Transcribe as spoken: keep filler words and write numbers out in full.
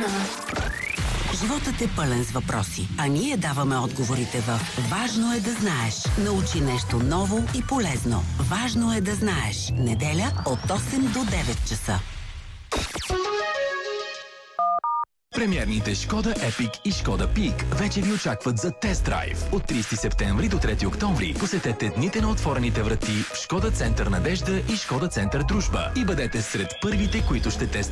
Животът е пълен с въпроси, а ние даваме отговорите в Важно е да знаеш. Научи нещо ново и полезно. Важно е да знаеш. Неделя от осем до девет часа. Премиерните Шкода Епик и Шкода Пик вече ви очакват за тест-драйв. От тридесети септември до трети октомври посетете дните на отворените врати в Шкода Център Надежда и Шкода Център Дружба и бъдете сред първите, които ще тестват